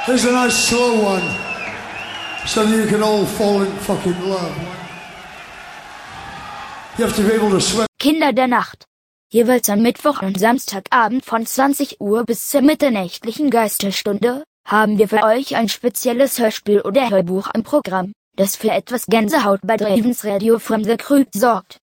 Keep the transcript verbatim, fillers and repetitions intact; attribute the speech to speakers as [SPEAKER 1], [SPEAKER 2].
[SPEAKER 1] Here's a nice slow one, so you can all fall in fucking love. You have to be able to swim.
[SPEAKER 2] Kinder der Nacht. Jeweils am Mittwoch und Samstagabend von zwanzig Uhr bis zur mitternächtlichen Geisterstunde haben wir für euch ein spezielles Hörspiel oder Hörbuch im Programm, das für etwas Gänsehaut bei Dravens Radio from the Crypt sorgt.